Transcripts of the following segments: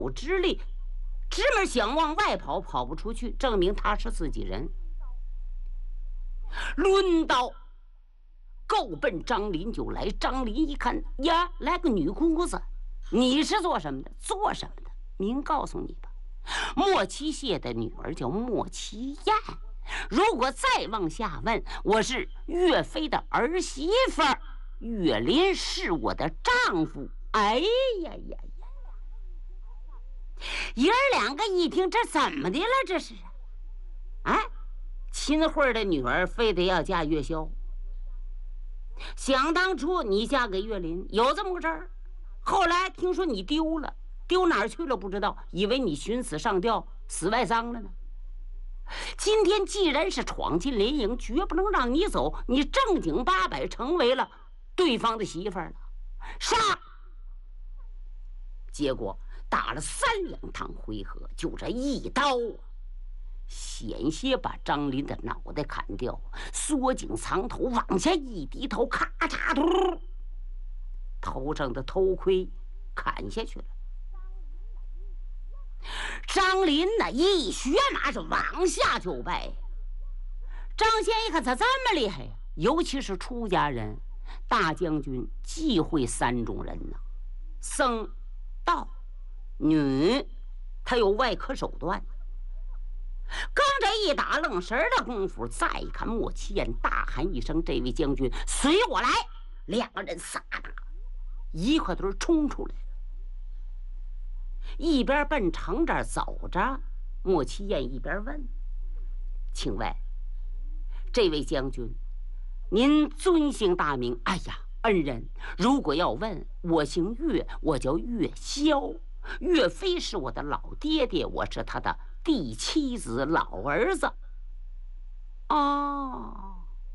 之力，直门想往外跑，跑不出去，证明他是自己人。抡刀够奔张林就来。张林一看呀，来个女公子，你是做什么的？做什么的？明告诉你吧，莫七谢的女儿叫莫七燕。如果再往下问，我是岳飞的儿媳妇儿，岳林是我的丈夫。哎呀呀呀！爷儿两个一听，这怎么的了？这是啊！秦桧的女儿非得要嫁岳霄。想当初你嫁给岳林，有这么个事儿。后来听说你丢了，丢哪儿去了不知道，以为你寻死上吊，死外丧了呢。今天既然是闯进连营，绝不能让你走，你正经八百成为了对方的媳妇儿了，杀！结果打了3两趟回合，就这一刀险些把张林的脑袋砍掉，缩颈藏头，往下一低头，咔嚓突，头上的头盔砍下去了。张林呢，一学马是往下就拜。张先一看，咋这么厉害呀？尤其是出家人，大将军忌讳3种人呢：僧、道、女，他有外科手段。刚这一打愣神的功夫，再一看莫七燕，大喊一声：“这位将军，随我来！”两个人撒打一块堆冲出来了，一边奔城这儿走着。莫七燕一边问：“请问这位将军，您尊姓大名？”“哎呀，恩人，如果要问，我姓岳，我叫岳霄。岳飞是我的老爹爹，我是他的第7子老儿子。”哦，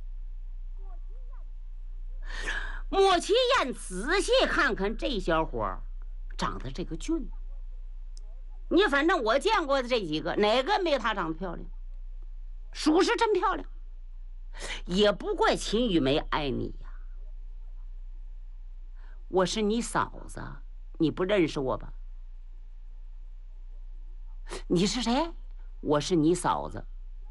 莫七燕仔细看看这小伙长得这个俊，你反正我见过的这几个，哪个没他长得漂亮？属实真漂亮。也不怪秦玉梅爱你呀。我是你嫂子，你不认识我吧？你是谁？我是你嫂子。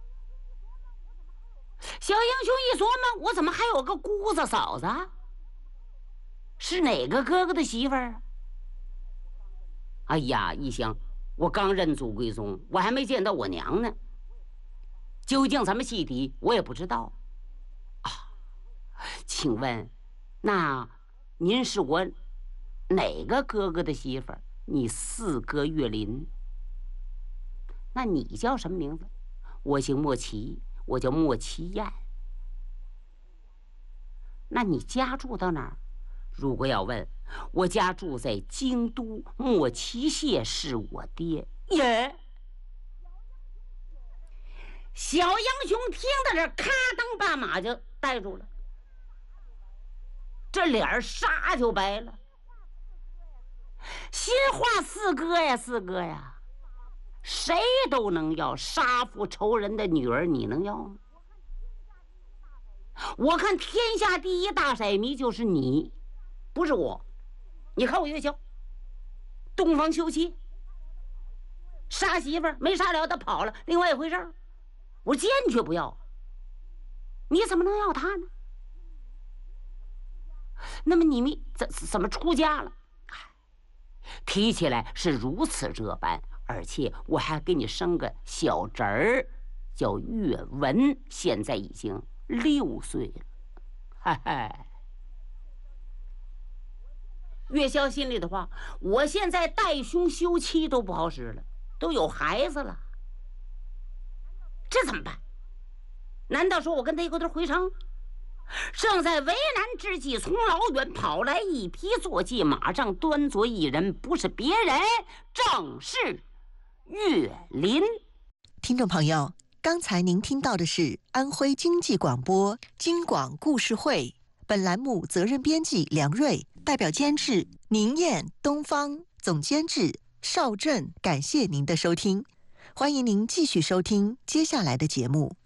小英雄一琢磨，我怎么还有个姑子嫂子？是哪个哥哥的媳妇儿？哎呀，一想，我刚认祖归宗，我还没见到我娘呢。究竟怎么细底，我也不知道。啊，请问，那您是我哪个哥哥的媳妇儿？你4哥岳林。那你叫什么名字？我姓莫七，我叫莫七燕。那你家住到哪儿？如果要问，我家住在京都，莫七谢是我爹。耶！小英雄听到这，咔当把马就带住了，这脸煞就白了。心话4哥呀，4哥呀，谁都能要，杀父仇人的女儿你能要吗？我看天下第一大色迷就是你，不是我。你看我岳霄东方休妻，杀媳妇儿没杀了，他跑了，另外一回事儿。我坚决不要，你怎么能要他呢？那么你们怎么出家了？提起来是如此这般，而且我还给你生个小侄儿，叫岳文，现在已经6岁了。嗨嗨，岳霄心里的话，我现在带兄休妻都不好使了，都有孩子了，这怎么办？难道说我跟他一块儿回城？正在为难之际，从老远跑来一匹坐骑，马上端坐一人，不是别人，正是岳林。 听众朋友，刚才您听到的是安徽经济广播京广故事会，本栏目责任编辑梁瑞，代表监制宁燕、东方，总监制邵振。感谢您的收听，欢迎您继续收听接下来的节目。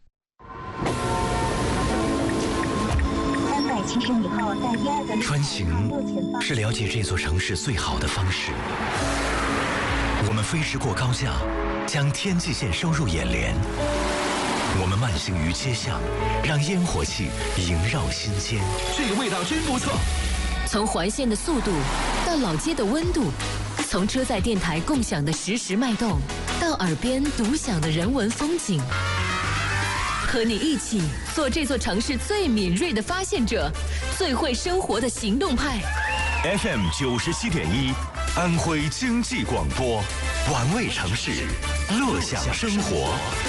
穿行是了解这座城市最好的方式。 飞驰过高架，将天际线收入眼帘。我们慢行于街巷，让烟火气萦绕心间。 这个味道真不错。 从环线的速度到老街的温度，从车载电台共享的实时脉动，到耳边独享的人文风景。和你一起做这座城市最敏锐的发现者，最会生活的行动派。 FM 97.1，安徽经济广播，玩味城市，乐享生活。